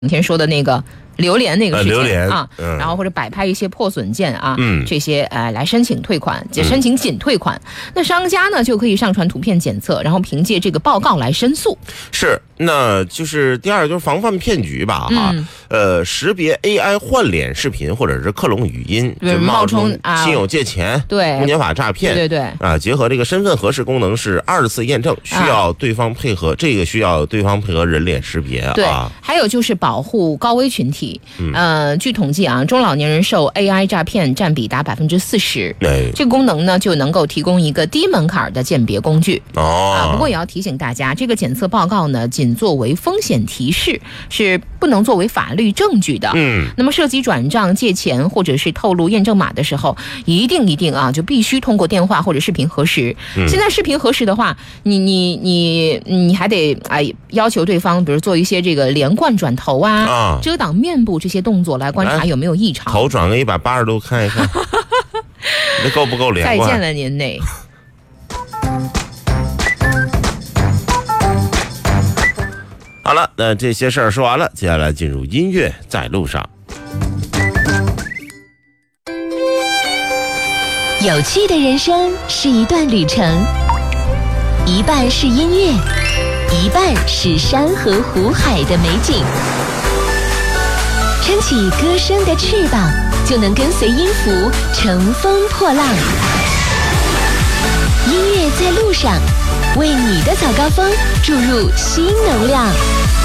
天说的那个榴莲那个事情啊， 然后或者摆拍一些破损件啊，这些来申请退款，申请仅退款。那商家呢就可以上传图片检测，然后凭借这个报告来申诉。 是，那就是第二就是防范骗局吧哈，识别 AI 换脸视频或者是克隆语音，就冒充亲友借钱， 对， 公检法诈骗， 对啊，结合这个身份核实功能是2次验证，需要对方配合，这个需要对方配合人脸识别啊。 对，还有就是保护高危群体。据统计啊，中老年人受 AI 诈骗占比达40%。这个功能呢，就能够提供一个低门槛的鉴别工具。不过也要提醒大家，这个检测报告呢，仅作为风险提示，是不能作为法律证据的。那么涉及转账、借钱或者是透露验证码的时候，一定啊，就必须通过电话或者视频核实。现在视频核实的话，你还得要求对方，比如做一些这个连贯转头啊，遮挡面部这些动作来观察有没有异常。 头转个180度看一看，那够不够连贯？ 再见了您嘞。 好了，那这些事儿说完了，接下来进入音乐在路上。 有趣的人生是一段旅程，一半是音乐，一半是山河湖海的美景。撑起歌声的翅膀，就能跟随音符乘风破浪。音乐在路上，为你的早高峰注入新能量。